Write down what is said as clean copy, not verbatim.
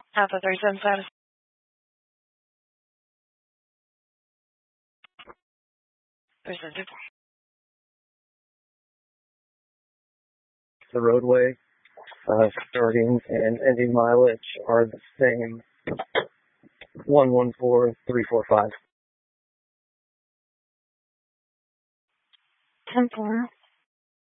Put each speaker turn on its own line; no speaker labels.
Alpha 375.
The roadway starting and ending mileage are the same. 114345.
10-4.